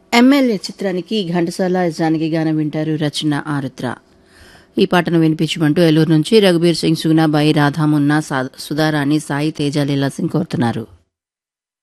MLA చిత్రానికి ఘంటసాల జానకి గానం వింటారు. రచన ఆరుద్ర. ఈ పాటను వినిపించమంటూ ఏలూరు నుంచి రఘుబీర్ సింగ్, సుగుణాబాయి, రాధామున్నా, సుధారాణి, సాయి తేజ, లీలా సింగ్ కోరుతున్నారు.